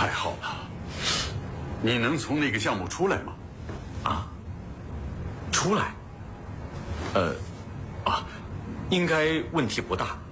太好了，你能从那个项目出来吗？ 啊，出来？应该问题不大。